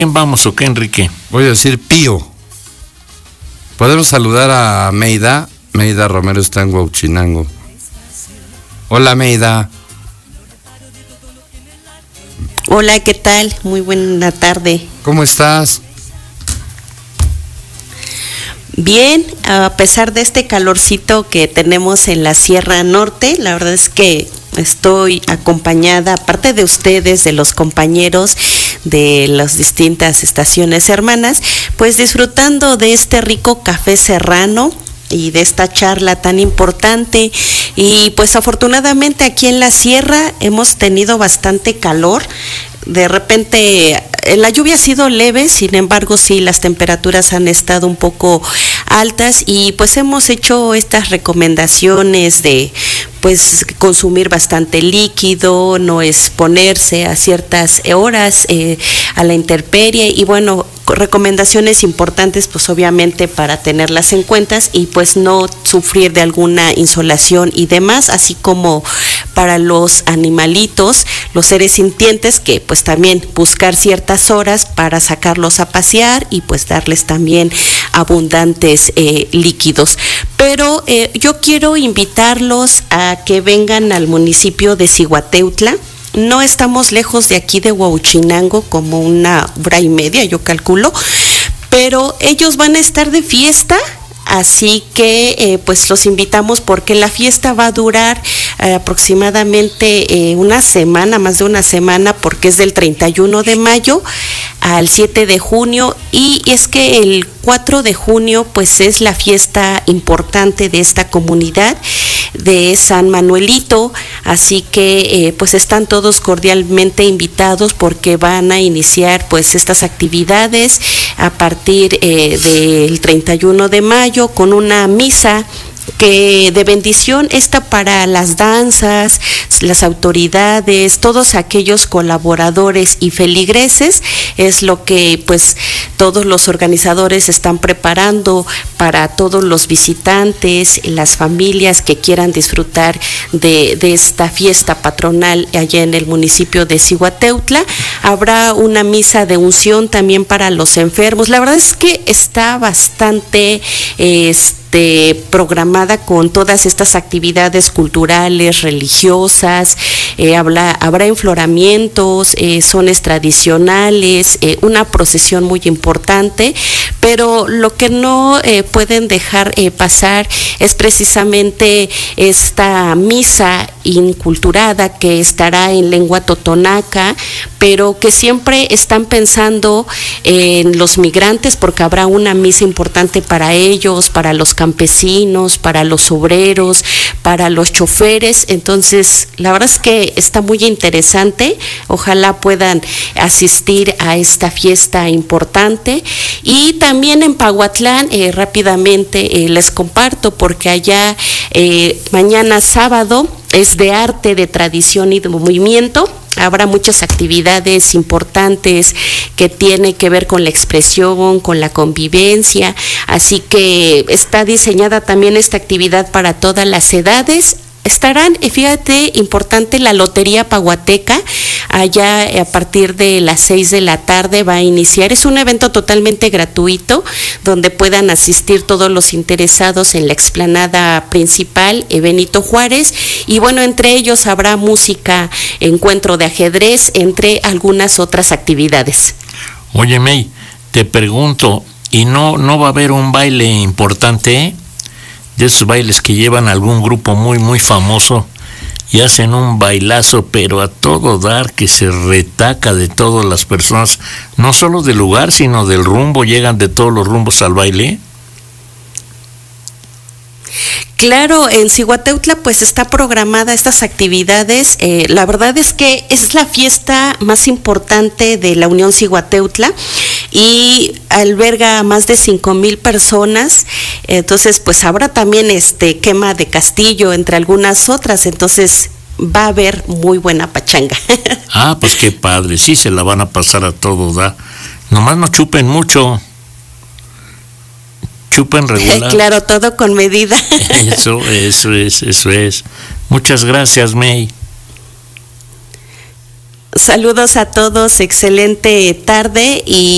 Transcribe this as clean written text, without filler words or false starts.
¿Quién vamos o qué, Enrique? Voy a decir Pío. Podemos saludar a Meida. Meida Romero está en Huauchinango. Hola, Meida. Hola, ¿qué tal? Muy buena tarde. ¿Cómo estás? Bien, a pesar de este calorcito que tenemos en la Sierra Norte, la verdad es que estoy acompañada, aparte de ustedes, de los compañeros de las distintas estaciones hermanas, pues disfrutando de este rico café serrano y de esta charla tan importante. Y pues afortunadamente aquí en la sierra hemos tenido bastante calor. De repente la lluvia ha sido leve, sin embargo sí, las temperaturas han estado un poco altas y pues hemos hecho estas recomendaciones de pues consumir bastante líquido, no exponerse a ciertas horas a la intemperie y bueno, recomendaciones importantes pues obviamente para tenerlas en cuenta y pues no sufrir de alguna insolación y demás, así como para los animalitos, los seres sintientes, que pues también buscar ciertas horas para sacarlos a pasear y pues darles también abundantes líquidos. Pero yo quiero invitarlos a que vengan al municipio de Zihuataneutla. No estamos lejos de aquí de Huauchinango, como una hora y media, yo calculo, pero ellos van a estar de fiesta. Así que pues los invitamos porque la fiesta va a durar aproximadamente una semana, más de una semana, porque es del 31 de mayo al 7 de junio y es que el 4 de junio pues es la fiesta importante de esta comunidad de San Manuelito, así que pues están todos cordialmente invitados porque van a iniciar pues estas actividades a partir del 31 de mayo con una misa que de bendición está para las danzas, las autoridades, todos aquellos colaboradores y feligreses, es lo que pues todos los organizadores están preparando para todos los visitantes, las familias que quieran disfrutar de esta fiesta patronal allá en el municipio de Zihuataneutla. Habrá una misa de unción también para los enfermos. La verdad es que está bastante programada con todas estas actividades culturales, religiosas, habrá enfloramientos, sones tradicionales, una procesión muy importante, pero lo que no pueden dejar pasar es precisamente esta misa inculturada que estará en lengua totonaca, pero que siempre están pensando en los migrantes porque habrá una misa importante para ellos, para los campesinos, para los obreros, para los choferes. Entonces la verdad es que está muy interesante, ojalá puedan asistir a esta fiesta importante. Y también en Pahuatlán rápidamente les comparto porque allá mañana sábado es de arte, de tradición y de movimiento. Habrá muchas actividades importantes que tienen que ver con la expresión, con la convivencia, así que está diseñada también esta actividad para todas las edades. Estarán, fíjate, importante la Lotería Pahuateca, allá a partir de las 6 de la tarde va a iniciar. Es un evento totalmente gratuito, donde puedan asistir todos los interesados en la explanada principal, Benito Juárez, y bueno, entre ellos habrá música, encuentro de ajedrez, entre algunas otras actividades. Oye, May, te pregunto, ¿y no va a haber un baile importante? De esos bailes que llevan a algún grupo muy muy famoso y hacen un bailazo pero a todo dar, que se retaca de todas las personas, no solo del lugar sino del rumbo, llegan de todos los rumbos al baile. Claro, en Zihuataneutla pues está programada estas actividades. La verdad es que es la fiesta más importante de la Unión Zihuataneutla y alberga a más de 5,000 personas. Entonces pues habrá también quema de castillo entre algunas otras. Entonces va a haber muy buena pachanga. Ah, pues qué padre, sí se la van a pasar a todo da. Nomás no chupen mucho. Chupen regular. Claro, todo con medida. Eso es. Muchas gracias, May. Saludos a todos, excelente tarde y